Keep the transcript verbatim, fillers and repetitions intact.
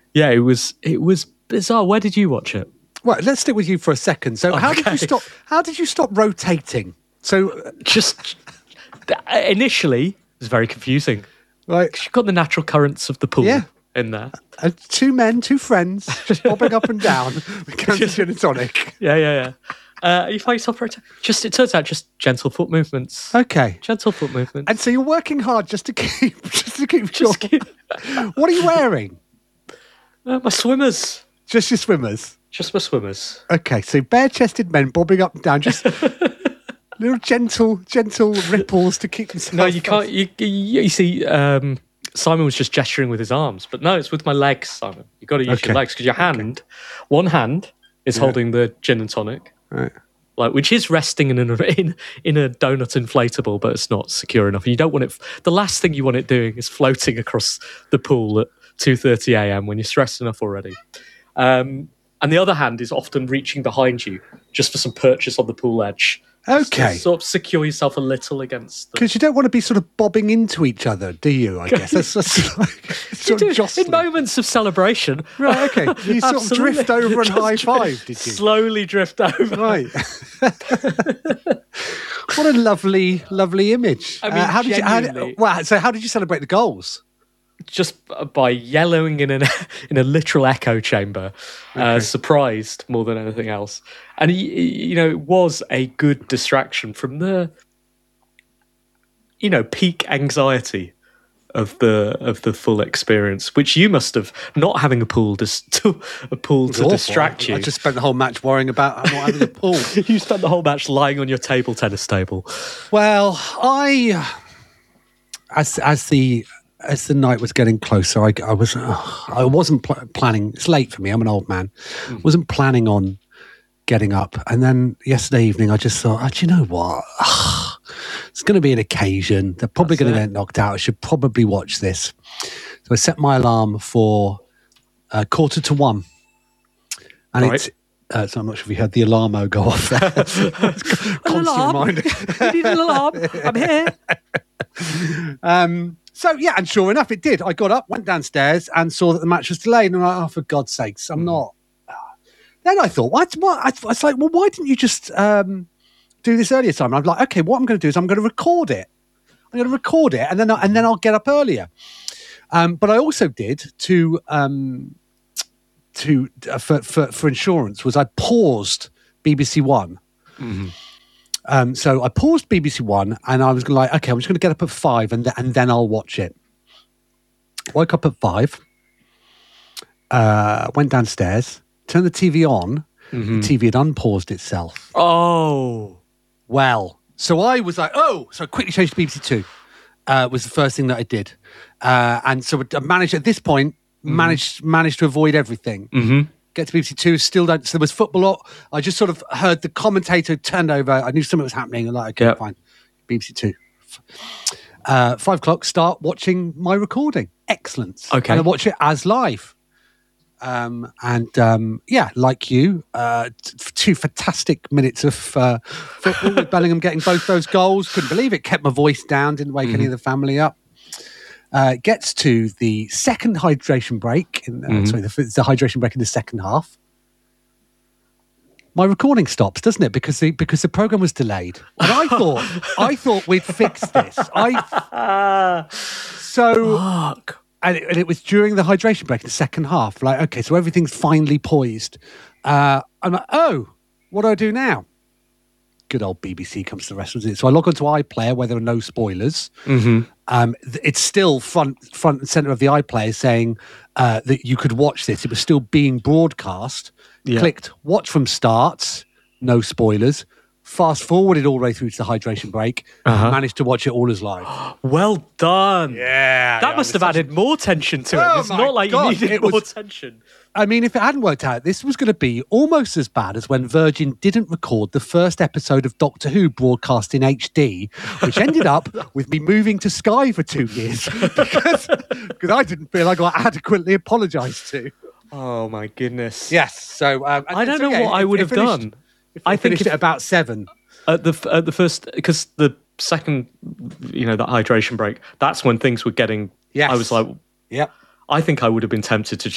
yeah, it was it was bizarre. Where did you watch it? Well, let's stick with you for a second. So, how did Okay. you stop? How did you stop rotating? So, uh, Just initially, it was very confusing. like, You've got the natural currents of the pool Yeah. in there. uh, two men, two friends, bobbing up and down with cans of gin and tonic. Yeah, yeah, yeah. Uh, you find yourself rotating. Just it turns out, just gentle foot movements. Okay. Gentle foot movements. And so you're working hard just to keep, just to keep. Just your, keep- What are you wearing? Uh, my swimmers. Just your swimmers. Just my swimmers. Okay, so bare-chested men bobbing up and down, just little gentle, gentle ripples to keep themselves. No, you can't. You, you, you see, um, Simon was just gesturing with his arms, but no, it's with my legs, Simon. You've got to use Okay. your legs because your hand, one hand is holding the gin and tonic, Right. like which is resting in, an, in in a donut inflatable, but it's not secure enough. You don't want it. The last thing you want it doing is floating across the pool at two thirty a.m. when you're stressed enough already. Um, and the other hand is often reaching behind you just for some purchase on the pool edge. Just to Okay. sort of secure yourself a little against the Because you don't want to be sort of bobbing into each other, do you? I guess that's, that's like sort You of do, jostling. in moments of celebration. Right, okay. You sort of Absolutely. drift over and Just high drift- five, did you? Slowly drift over. Right. What a lovely, lovely image. I mean, Uh, how did you? How genuinely- did, well, so how did you celebrate the goals? Just by yellowing in an in a literal echo chamber, uh, surprised more than anything else. And he, he- you know, it was a good distraction from the, you know, peak anxiety of the of the full experience, which you must have not having a pool dis- to a pool to Awful. distract you. I just spent the whole match worrying about not having a pool. You spent the whole match lying on your table tennis table. Well, I as as the as the night was getting closer, I, I was uh, I wasn't pl- planning. It's late for me. I'm an old man. Wasn't planning on getting up. And then yesterday evening, I just thought, oh, do you know what? It's going to be an occasion. They're probably That's going to it. get knocked out. I should probably watch this. So I set my alarm for uh, quarter to one, and Right. it's. Uh, so I'm not sure if you heard the alarmo go off there. Constant alarm. reminder. You need an alarm. I'm here. Um, so yeah, and sure enough, it did. I got up, went downstairs, and saw that the match was delayed. And I'm like, oh, for God's sakes, I'm not. Then I thought, what? What? I was like, well, why didn't you just um, do this earlier time? And I'm like, okay, what I'm going to do is I'm going to record it. I'm going to record it, and then I, and then I'll get up earlier. Um, but I also did to um, to uh, for, for for insurance was I paused B B C One. Um, so I paused B B C One, and I was gonna like, okay, I'm just going to get up at five, and th- and then I'll watch it. Woke up at five, uh, went downstairs, turned the T V on. The T V had unpaused itself. Oh. Well, so I was like, oh, so I quickly changed to B B C Two. Uh, was the first thing that I did, uh, and so I managed at this point managed managed to avoid everything. Mm-hmm. Get to B B C Two, still don't. So there was football. on. I just sort of heard the commentator turned over. I knew something was happening. I'm like, okay, Yep. fine. B B C Two. Uh, five o'clock. Start watching my recording. Excellent. Okay. And I watch it as live. Um, and um, yeah, like you, uh, t- two fantastic minutes of uh, football with Bellingham getting both those goals. Couldn't believe it. Kept my voice down. Didn't wake any of the family up. Uh, gets to the second hydration break. In, uh, Sorry, the, the hydration break in the second half. My recording stops, doesn't it? Because the because the program was delayed, and I thought I thought we'd fixed this. I so Fuck. and it, and it was during the hydration break in the second half. Like, okay, so everything's finally poised. Uh, I'm like, oh, what do I do now? Good old B B C comes to the rescue. So I log onto iPlayer where there are no spoilers. Mm-hmm. Um, th- it's still front front and center of the iPlayer saying uh, that you could watch this. It was still being broadcast. Yeah. Clicked watch from starts, no spoilers. Fast forwarded all the way through to the hydration break. Uh-huh. Managed to watch it all as live. Well done. Yeah, That must have added more tension to Oh it. It's my not like God, you needed it more was- tension. I mean, if it hadn't worked out, this was going to be almost as bad as when Virgin didn't record the first episode of Doctor Who broadcast in H D, which ended up with me moving to Sky for two years because, because I didn't feel I got adequately apologised to. Oh my goodness. Yes, so um, I don't so, know yeah, what I it- would it have finished- done. I I think finished if- at about seven. At the at the first, because the second, you know, that hydration break, that's when things were getting. Yes. I was like, Yep. I think I would have been tempted to